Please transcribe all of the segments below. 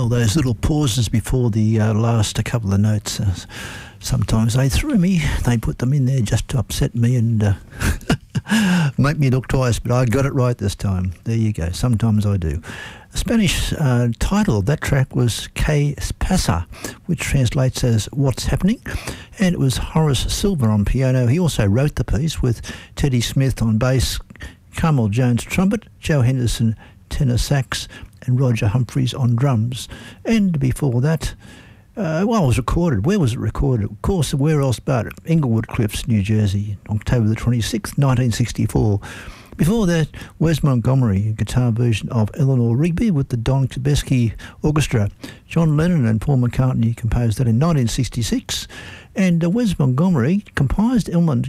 Well, those little pauses before the last couple of notes, sometimes they threw me. They put them in there just to upset me and make me look twice, but I got it right this time. There you go. Sometimes I do. The Spanish title of that track was Que Pasa, which translates as What's Happening, and it was Horace Silver on piano. He also wrote the piece with Teddy Smith on bass, Carmel Jones trumpet, Joe Henderson tenor sax, and Roger Humphreys on drums. And before that, it was recorded. Where was it recorded? Of course, where else but Englewood Cliffs, New Jersey, October the 26th, 1964. Before that, Wes Montgomery, a guitar version of Eleanor Rigby with the Don Chbosky Orchestra. John Lennon and Paul McCartney composed that in 1966. And Wes Montgomery combined elements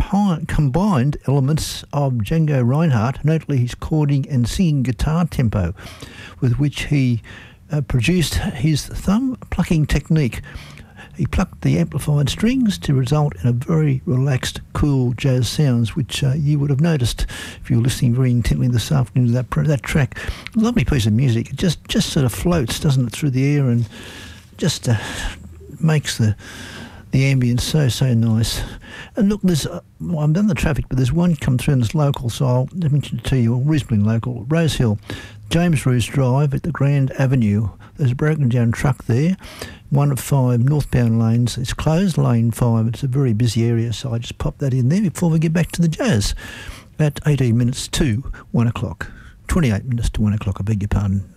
of Django Reinhardt, notably his chording and singing guitar tempo, with which he produced his thumb-plucking technique. He plucked the amplified strings to result in a very relaxed, cool jazz sounds, which you would have noticed if you were listening very intently this afternoon to that track. Lovely piece of music. It just sort of floats, doesn't it, through the air and just makes the ambience so nice. And look, there's I've done the traffic, but there's one come through in this local, so I'll mention it to you, reasonably local. Rose Hill, James Roos Drive at the Grand Avenue. There's a broken down truck there, one of 5 northbound lanes. It's closed, lane 5. It's a very busy area, so I just pop that in there before we get back to the jazz at 18 minutes to 1 o'clock. 28 minutes to 1 o'clock, I beg your pardon.